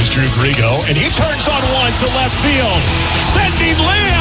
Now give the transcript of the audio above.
is Drew Grigo, and he turns on one to left field. Sending Lamb